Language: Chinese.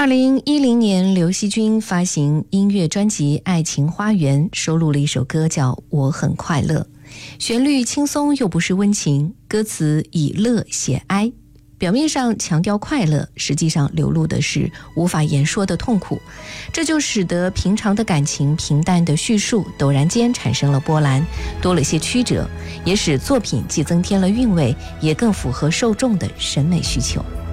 2010年，刘惜君发行音乐专辑《爱情花园》，收录了一首歌叫《我很快乐》，旋律轻松又不失温情，歌词以乐写哀，表面上强调快乐，实际上流露的是无法言说的痛苦。这就使得平常的感情平淡的叙述陡然间产生了波澜，多了些曲折，也使作品既增添了韵味，也更符合受众的审美需求。